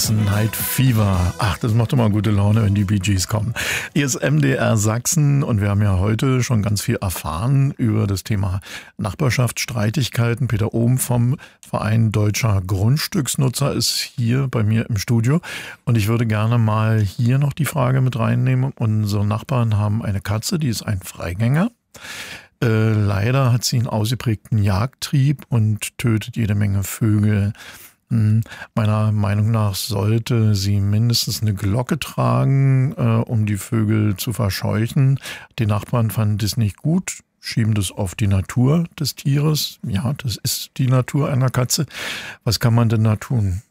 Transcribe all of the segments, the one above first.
Night Fever. Ach, das macht doch mal gute Laune, wenn die Bee Gees kommen. Hier ist MDR Sachsen und wir haben ja heute schon ganz viel erfahren über das Thema Nachbarschaftsstreitigkeiten. Peter Ohm vom Verein Deutscher Grundstücksnutzer ist hier bei mir im Studio und ich würde gerne mal hier noch die Frage mit reinnehmen. Unsere Nachbarn haben eine Katze, die ist ein Freigänger. Leider hat sie einen ausgeprägten Jagdtrieb und tötet jede Menge Vögel. Meiner Meinung nach sollte sie mindestens eine Glocke tragen, um die Vögel zu verscheuchen. Die Nachbarn fanden das nicht gut, schieben das auf die Natur des Tieres. Ja, das ist die Natur einer Katze. Was kann man denn da tun?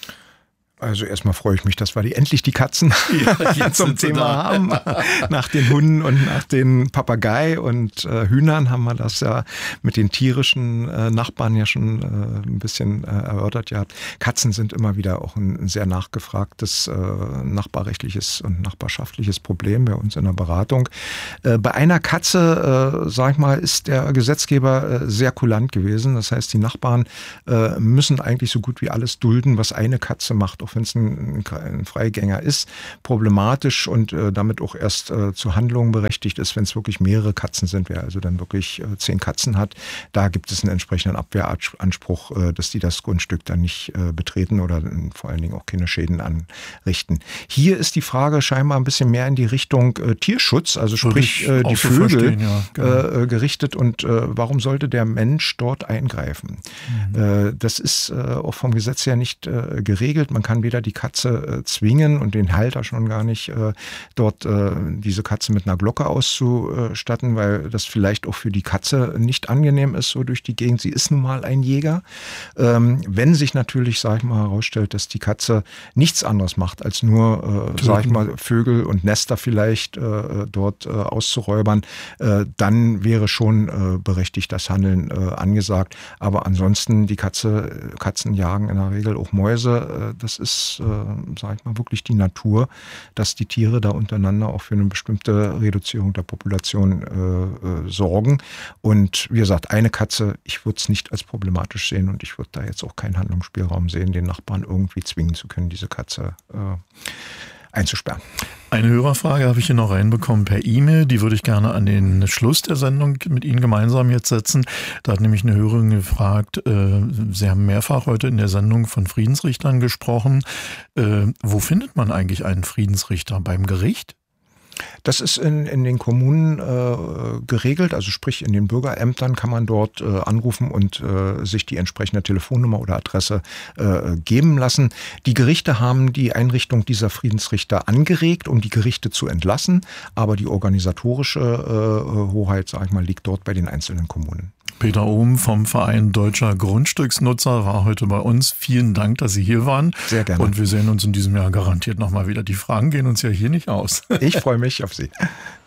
Also erstmal freue ich mich, dass wir endlich die Katzen zum Thema haben. Nach den Hunden und nach den Papagei und Hühnern haben wir das ja mit den tierischen Nachbarn ja schon ein bisschen erörtert. Ja, Katzen sind immer wieder auch ein sehr nachgefragtes nachbarrechtliches und nachbarschaftliches Problem bei uns in der Beratung. Bei einer Katze, sag ich mal, ist der Gesetzgeber sehr kulant gewesen. Das heißt, die Nachbarn müssen eigentlich so gut wie alles dulden, was eine Katze macht, wenn es ein Freigänger ist, problematisch und damit auch erst zu Handlungen berechtigt ist, wenn es wirklich mehrere Katzen sind, wer also dann wirklich 10 Katzen hat, da gibt es einen entsprechenden Abwehranspruch, dass die das Grundstück dann nicht betreten oder vor allen Dingen auch keine Schäden anrichten. Hier ist die Frage scheinbar ein bisschen mehr in die Richtung Tierschutz, also sprich die Vögel gerichtet und warum sollte der Mensch dort eingreifen? Das ist auch vom Gesetz her nicht geregelt. Man kann weder die Katze zwingen und den Halter schon gar nicht dort diese Katze mit einer Glocke auszustatten, weil das vielleicht auch für die Katze nicht angenehm ist, so durch die Gegend. Sie ist nun mal ein Jäger. Wenn sich natürlich, sag ich mal, herausstellt, dass die Katze nichts anderes macht, als nur, sag ich mal, Vögel und Nester vielleicht dort auszuräubern, dann wäre schon berechtigt das Handeln angesagt. Aber ansonsten, die Katzen jagen in der Regel auch Mäuse. Das ist, sag ich mal, wirklich die Natur, dass die Tiere da untereinander auch für eine bestimmte Reduzierung der Population sorgen. Und wie gesagt, eine Katze, ich würde es nicht als problematisch sehen und ich würde da jetzt auch keinen Handlungsspielraum sehen, den Nachbarn irgendwie zwingen zu können, diese Katze einzusperren. Eine Hörerfrage habe ich hier noch reinbekommen per E-Mail. Die würde ich gerne an den Schluss der Sendung mit Ihnen gemeinsam jetzt setzen. Da hat nämlich eine Hörerin gefragt, Sie haben mehrfach heute in der Sendung von Friedensrichtern gesprochen. Wo findet man eigentlich einen Friedensrichter? Beim Gericht? Das ist in den Kommunen geregelt, also sprich in den Bürgerämtern kann man dort anrufen und sich die entsprechende Telefonnummer oder Adresse geben lassen. Die Gerichte haben die Einrichtung dieser Friedensrichter angeregt, um die Gerichte zu entlassen, aber die organisatorische Hoheit, sag ich mal, liegt dort bei den einzelnen Kommunen. Peter Ohm vom Verein Deutscher Grundstücksnutzer war heute bei uns. Vielen Dank, dass Sie hier waren. Sehr gerne. Und wir sehen uns in diesem Jahr garantiert nochmal wieder. Die Fragen gehen uns ja hier nicht aus. Ich freue mich auf Sie.